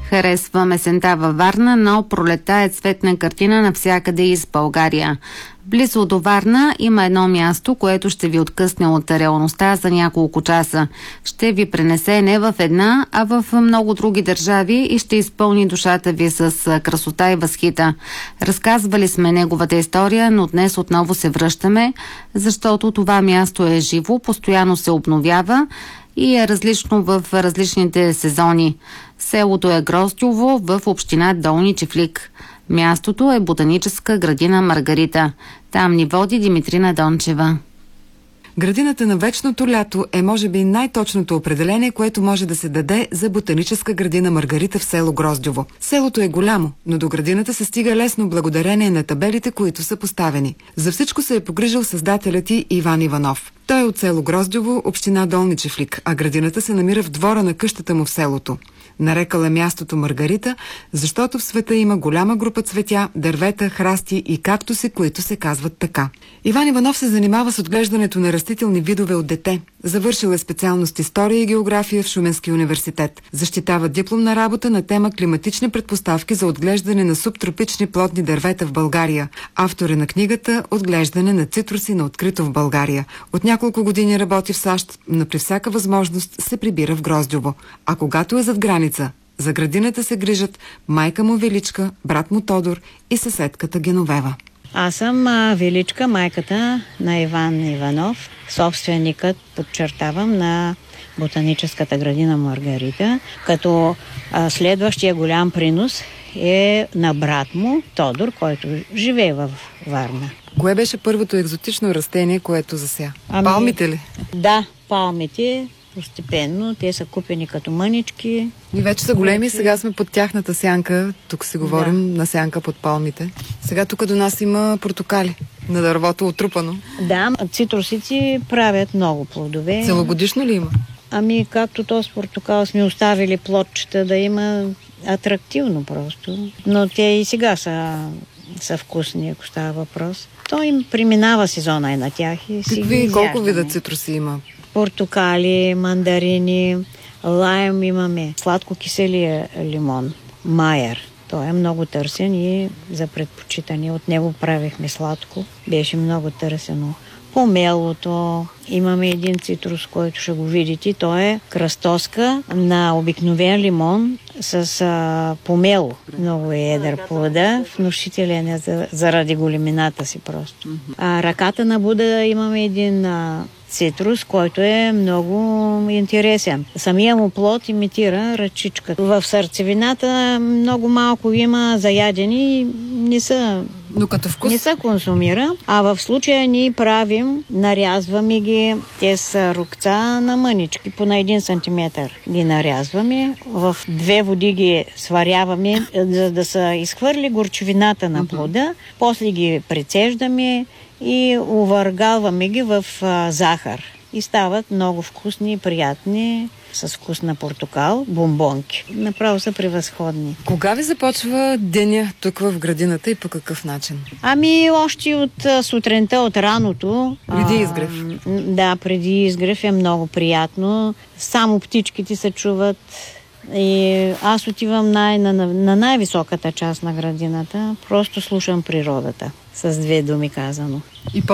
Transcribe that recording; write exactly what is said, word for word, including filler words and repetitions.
Харесва есента във Варна, но пролетта е цветна картина навсякъде из България. Близо до Варна има едно място, което ще ви откъсне от реалността за няколко часа. Ще ви пренесе не в една, а в много други държави и ще изпълни душата ви с красота и възхита. Разказвали сме неговата история, но днес отново се връщаме, защото това място е живо, постоянно се обновява и е различно в различните сезони. Селото е Гроздьово в община Долни Чифлик. Мястото е ботаническа градина Маргарита. Там ни води Димитрина Дончева. Градината на вечното лято е може би най-точното определение, което може да се даде за ботаническа градина Маргарита в село Гроздьово. Селото е голямо, но до градината се стига лесно благодарение на табелите, които са поставени. За всичко се е погрижил създателят й Иван Иванов. Той е от село Гроздьово, община Долни Чифлик, а градината се намира в двора на къщата му в селото. Нарекал е мястото Маргарита, защото в света има голяма група цветя, дървета, храсти и кактуси, които се казват така. Иван Иванов се занимава с отглеждането на растителни видове от дете. Завършил е специалност история и география в Шуменския университет. Защитава дипломна работа на тема климатични предпоставки за отглеждане на субтропични плодни дървета в България. Автор е на книгата Отглеждане на цитруси на открито в България. От няколко години работи в САЩ, но при всяка възможност се прибира в Гроздьово. А когато е зад граница, за градината се грижат майка му Величка, брат му Тодор и съседката Геновева. Аз съм а, Величка, майката на Иван Иванов, собственикът, подчертавам, на ботаническата градина Маргарита, като а, следващия голям принос е на брат му Тодор, който живее в Варна. Кое беше първото екзотично растение, което зася? Ами, палмите ли? Да, палмите. Постепенно. Те са купени като мънички. И вече са големи, сега сме под тяхната сянка. Тук си говорим да. На сянка под палмите. Сега тук до нас има портокали. На дървото отрупано. Да, цитрусици правят много плодове. Целогодишно ли има? Ами, както този портокал сме оставили плодчета да има атрактивно просто. Но те и сега са, са вкусни, ако става въпрос. То им преминава сезона и на тях. И какви, колко вида цитруси има? Портокали, мандарини, лайм имаме, сладко-киселия лимон, майер. Той е много търсен и за предпочитане. От него правихме сладко. Беше много търсено. Помелото. Имаме един цитрус, който ще го видите. Той е кръстоска на обикновен лимон с а, помело. Много е едър плода. Внушителен е за, заради големината си просто. А ръката на Буда имаме един а, цитрус, който е много интересен. Самия му плод имитира ръчичка. В сърцевината много малко има заядени и не са, но като вкус не се консумира. А в случая ние правим, нарязваме ги, те са рукца на мънички, по на един сантиметър ги нарязваме. В две води ги сваряваме, за да се изхвърли горчевината на плода. После ги прецеждаме и увъргалваме ги в а, захар. И стават много вкусни и приятни, с вкус на портокал, бомбонки. Направо са превъзходни. Кога ви започва деня тук в градината и по какъв начин? Ами още от а, сутринта, от раното. Преди изгрев? А, да, преди изгрев е много приятно. Само птичките се чуват. И аз отивам най- на, на най-високата част на градината. Просто слушам природата. С две думи казано. И